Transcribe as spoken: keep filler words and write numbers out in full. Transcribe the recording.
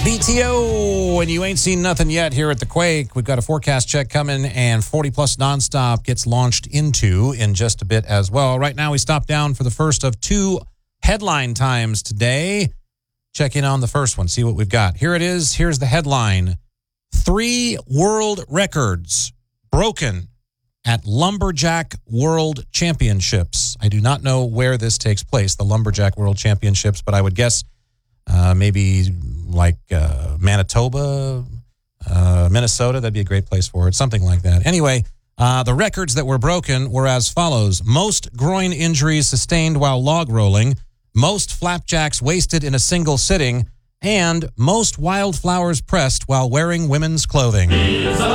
B T O, and you ain't seen nothing yet here at the Quake. We've got a forecast check coming, and forty plus nonstop gets launched into in just a bit as well. Right now, we stop down for the first of two headline times today. Check in on the first one, see what we've got. Here it is. Here's the headline. Three world records broken at Lumberjack World Championships. I do not know where this takes place, the Lumberjack World Championships, but I would guess uh, maybe like uh, Manitoba, uh, Minnesota. That'd be a great place for it, something like that. Anyway, uh, the records that were broken were as follows. Most groin injuries sustained while log rolling, most flapjacks wasted in a single sitting, and most wildflowers pressed while wearing women's clothing.